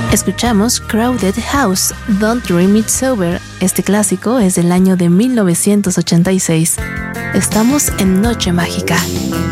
Escuchamos Crowded House, Don't Dream It's Over. Este clásico es del año de 1986. Estamos en Noche Mágica.